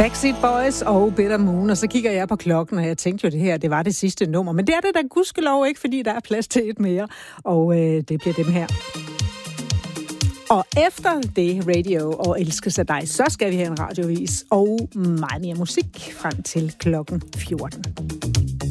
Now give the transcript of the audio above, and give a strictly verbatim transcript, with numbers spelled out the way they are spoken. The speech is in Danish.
Backstreet Boys og Better Moon, og så kigger jeg på klokken, og jeg tænkte jo, det her, det var det sidste nummer. Men det er det da gudskelov ikke, fordi der er plads til et mere, og øh, det bliver dem her. Og efter det radio og elskes af dig, så skal vi have en radiovis og meget mere musik frem til klokken fjorten.